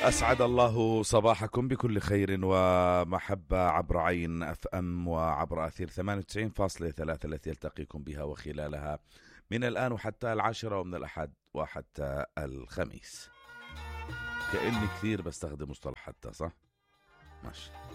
أسعد الله صباحكم بكل خير ومحبة عبر عين اف ام وعبر أثير 98.3 التي يلتقيكم بها وخلالها من الآن وحتى 10 ومن الأحد وحتى الخميس. كأني كثير بستخدم مصطلح حتى، صح؟ ماشي.